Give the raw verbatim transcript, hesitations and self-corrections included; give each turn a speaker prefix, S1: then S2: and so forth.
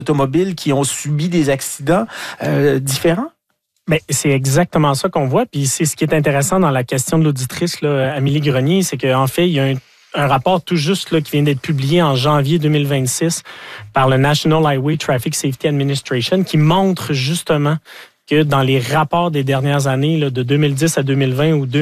S1: automobiles qui ont subi des accidents euh, différents?
S2: Bien, c'est exactement ça qu'on voit. Puis c'est ce qui est intéressant dans la question de l'auditrice, là, Amélie Grenier, c'est qu'en fait, il y a un, un rapport tout juste là, qui vient d'être publié en janvier deux mille vingt-six par le National Highway Traffic Safety Administration qui montre justement que dans les rapports des dernières années, là, de deux mille dix à deux mille vingt ou deux